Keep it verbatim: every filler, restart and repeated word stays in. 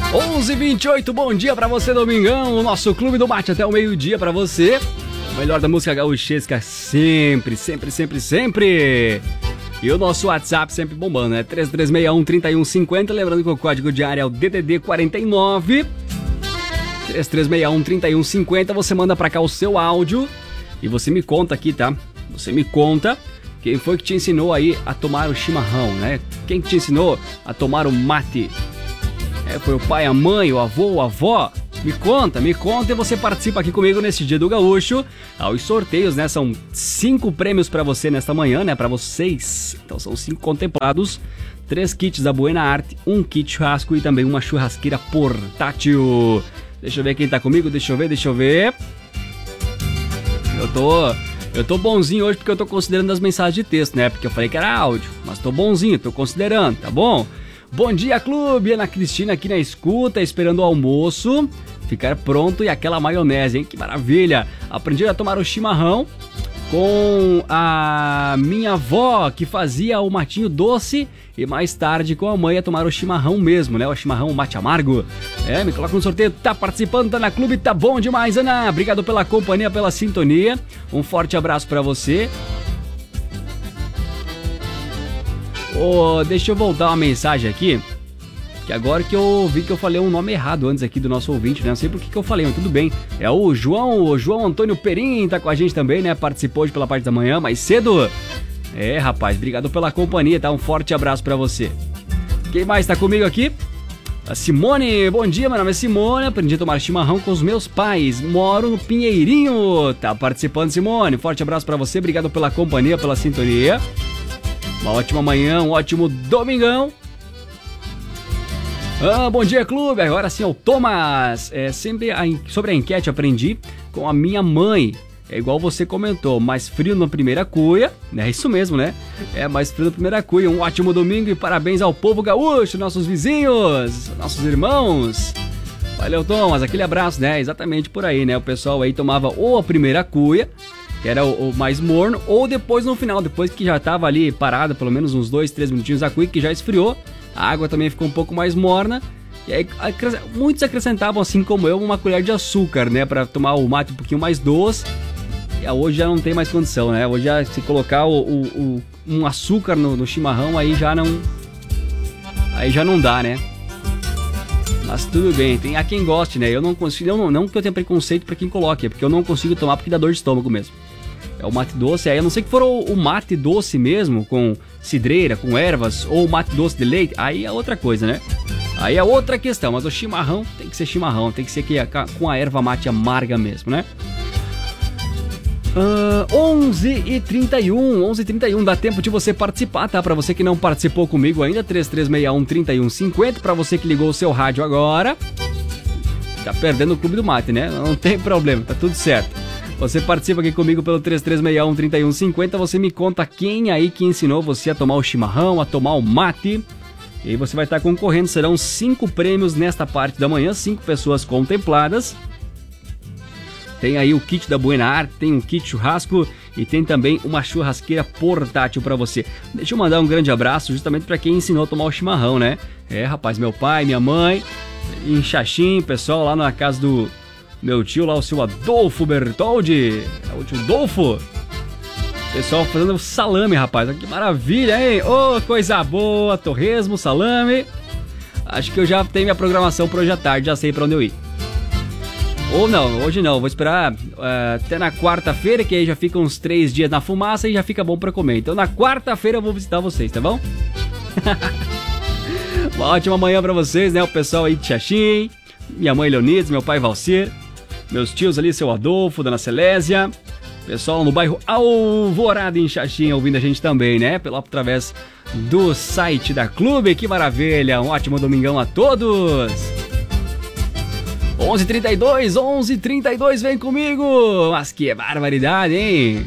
onze e vinte e oito, bom dia pra você, domingão. O nosso Clube do Mate até o meio-dia pra você. O melhor da música gaúchesca sempre, sempre, sempre, sempre. E o nosso WhatsApp sempre bombando, né? três três seis um, três um cinco zero. Lembrando que o código de área é o D D D quarenta e nove. três três seis um, três um cinco zero. Você manda pra cá o seu áudio e você me conta aqui, tá? Você me conta quem foi que te ensinou aí a tomar o chimarrão, né? Quem que te ensinou a tomar o mate? É, foi o pai, a mãe, o avô, a avó? Me conta, me conta e você participa aqui comigo nesse Dia do Gaúcho. Ah, os sorteios, né? São cinco prêmios pra você nesta manhã, né? Pra vocês. Então são cinco contemplados. Três kits da Buena Arte, um kit churrasco e também uma churrasqueira portátil. Deixa eu ver quem tá comigo, deixa eu ver, deixa eu ver. Eu tô... Eu tô bonzinho hoje porque eu tô considerando as mensagens de texto, né? Porque eu falei que era áudio, mas tô bonzinho, tô considerando, tá bom? Bom dia, clube! Ana Cristina aqui na escuta, esperando o almoço ficar pronto e aquela maionese, hein? Que maravilha! Aprendi a tomar o chimarrão com a minha avó, que fazia o matinho doce, e mais tarde com a mãe a tomar o chimarrão mesmo, né? O chimarrão mate amargo. É, me coloca no sorteio, tá participando, tá na clube, tá bom demais, Ana! Obrigado pela companhia, pela sintonia. Um forte abraço pra você. Oh, deixa eu voltar uma mensagem aqui, que agora que eu vi que eu falei um nome errado antes aqui do nosso ouvinte, né? Não sei por que que eu falei, mas tudo bem. É o João, o João Antônio Perim, tá com a gente também, né? Participou hoje pela parte da manhã, mais cedo. É, rapaz, obrigado pela companhia, tá? Um forte abraço pra você. Quem mais tá comigo aqui? A Simone, bom dia, meu nome é Simone, aprendi a tomar chimarrão com os meus pais, moro no Pinheirinho. Tá participando, Simone, forte abraço pra você, obrigado pela companhia, pela sintonia. Uma ótima manhã, um ótimo domingão. Ah, bom dia, clube. Agora sim, é o Thomas. É, sempre a, sobre a enquete aprendi com a minha mãe. É igual você comentou, mais frio na primeira cuia. É isso mesmo, né? É mais frio na primeira cuia. Um ótimo domingo e parabéns ao povo gaúcho, nossos vizinhos, nossos irmãos. Valeu, Thomas. Aquele abraço, né? Exatamente por aí, né? O pessoal aí tomava ou a primeira cuia, que era o, o mais morno, ou depois no final, depois que já tava ali parada, pelo menos uns dois, três minutinhos a cuia, que já esfriou, a água também ficou um pouco mais morna, e aí muitos acrescentavam, assim como eu, uma colher de açúcar, né, pra tomar o mate um pouquinho mais doce, e hoje já não tem mais condição, né, hoje já se colocar o, o, o, um açúcar no, no chimarrão, aí já não, aí já não dá, né. Mas tudo bem, tem a quem goste, né? Eu não consigo, não, não que eu tenha preconceito pra quem coloque, é porque eu não consigo tomar porque dá dor de estômago mesmo. É o mate doce, aí a não ser que for o, o mate doce mesmo, com cidreira, com ervas, ou o mate doce de leite, aí é outra coisa, né? Aí é outra questão, mas o chimarrão tem que ser chimarrão, tem que ser aqui, com a erva mate amarga mesmo, né? Uh, onze e trinta e um, onze e trinta e um, dá tempo de você participar, tá? Pra você que não participou comigo ainda, três três seis um, três um cinco zero. Pra você que ligou o seu rádio agora, tá perdendo o Clube do Mate, né? Não tem problema, tá tudo certo. Você participa aqui comigo pelo três três seis um, três um cinco zero. Você me conta quem aí que ensinou você a tomar o chimarrão, a tomar o mate. E aí você vai estar concorrendo, serão cinco prêmios nesta parte da manhã, cinco pessoas contempladas. Tem aí o kit da Buena Arte, tem um kit churrasco e tem também uma churrasqueira portátil pra você. Deixa eu mandar um grande abraço justamente pra quem ensinou a tomar o chimarrão, né? É, rapaz, meu pai, minha mãe, em Xaxim, pessoal lá na casa do meu tio lá, o seu Adolfo Bertoldi, é o tio Adolfo. Pessoal fazendo salame, rapaz, que maravilha, hein? Ô, oh, coisa boa, torresmo, salame. Acho que eu já tenho minha programação pra hoje à tarde, já sei pra onde eu ir. Ou não, hoje não, vou esperar uh, até na quarta-feira, que aí já fica uns três dias na fumaça e já fica bom pra comer. Então na quarta-feira eu vou visitar vocês, tá bom? Uma ótima manhã pra vocês, né? O pessoal aí de Xaxim, minha mãe Leonides, meu pai Valcir, meus tios ali, seu Adolfo, dona Celésia, pessoal no bairro Alvorada em Xaxim ouvindo a gente também, né? Pelo através do site da Clube, que maravilha! Um ótimo domingão a todos! onze e trinta e dois, onze e trinta e dois, vem comigo! Mas que barbaridade, hein?